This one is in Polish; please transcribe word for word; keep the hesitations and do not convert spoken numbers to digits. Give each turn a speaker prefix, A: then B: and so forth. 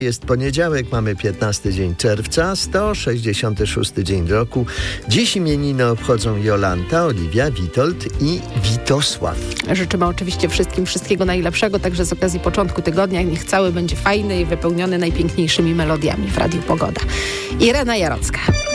A: Jest poniedziałek, mamy piętnasty dzień czerwca, sto sześćdziesiąty szósty dzień roku. Dziś imieniny obchodzą Jolanta, Oliwia, Witold i Witosław.
B: Życzymy oczywiście wszystkim wszystkiego najlepszego, także z okazji początku tygodnia. Niech cały będzie fajny i wypełniony najpiękniejszymi melodiami w Radiu Pogoda. Irena Jarocka.